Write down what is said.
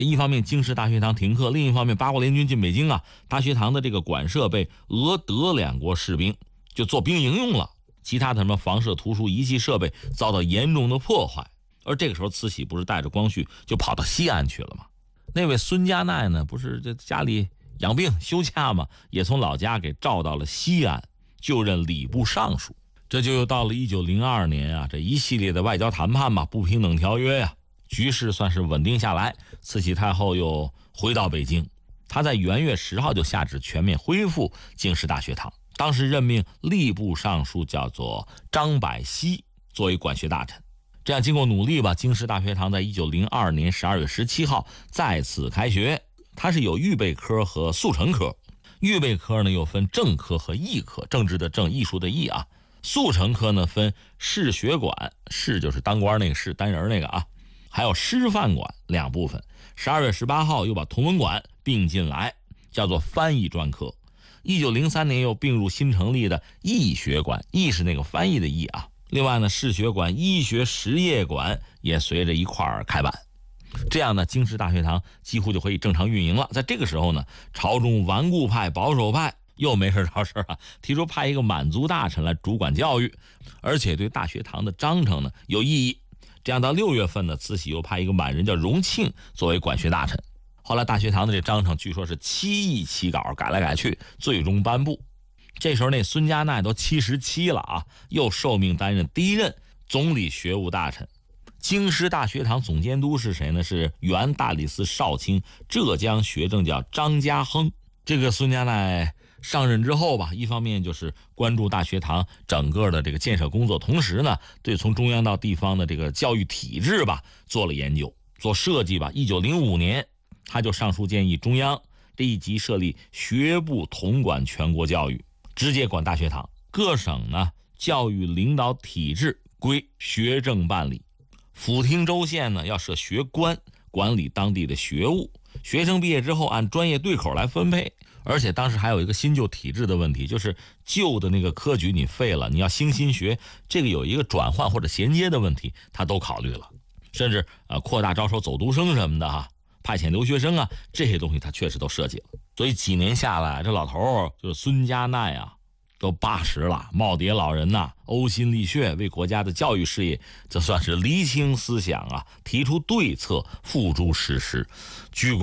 一方面京师大学堂停课，另一方面八国联军进北京啊，大学堂的这个馆舍被俄德两国士兵就做兵营用了，其他的什么房舍、图书、仪器设备遭到严重的破坏。而这个时候慈禧不是带着光绪就跑到西安去了吗？那位孙家鼐呢，不是这家里养病休假吗？也从老家给召到了西安，就任礼部尚书。这就又到了1902年啊，这一系列的外交谈判吧，不平等条约呀，局势算是稳定下来。慈禧太后又回到北京，她在元月10号就下旨全面恢复京师大学堂。当时任命吏部尚书叫做张百熙作为管学大臣。这样经过努力吧，京师大学堂在1902年12月17号再次开学。它是有预备科和速成科，预备科呢又分政科和艺科，政治的政，艺术的艺啊。速成科呢分士学馆，士就是当官那个士，单人那个啊，还有师范馆两部分。12月18号又把同文馆并进来，叫做翻译专科。1903年又并入新成立的译学馆，译是那个翻译的译啊。另外呢，士学馆、医学实业馆也随着一块儿开办。这样呢，京师大学堂几乎就可以正常运营了。在这个时候呢，朝中顽固派、保守派又没事找事啊，提出派一个满族大臣来主管教育，而且对大学堂的章程呢有异议。这样到6月份呢，慈禧又派一个满人叫荣庆作为管学大臣。后来大学堂的这章程据说是7易起稿，改来改去，最终颁布。这时候那孙家鼐都77了啊，又受命担任第一任总理学务大臣。京师大学堂总监督是谁呢？是原大理寺少卿、浙江学政叫张家亨。这个孙家鼐上任之后吧，一方面就是关注大学堂整个的这个建设工作，同时呢，对从中央到地方的这个教育体制吧做了研究、做设计吧。1905年，他就上书建议中央立即设立学部统管全国教育，直接管大学堂。各省呢，教育领导体制归学政办理。府厅州县呢要设学官，管理当地的学务，学生毕业之后按专业对口来分配。而且当时还有一个新旧体制的问题，就是旧的那个科举你废了，你要兴新学，这个有一个转换或者衔接的问题，他都考虑了。甚至扩大招收走读生什么的哈，派遣留学生啊，这些东西他确实都设计了。所以几年下来，这老头就是孙家鼐啊，都80了，耄耋老人呐，呕心沥血，为国家的教育事业，这算是厘清思想啊，提出对策，付诸实施，鞠躬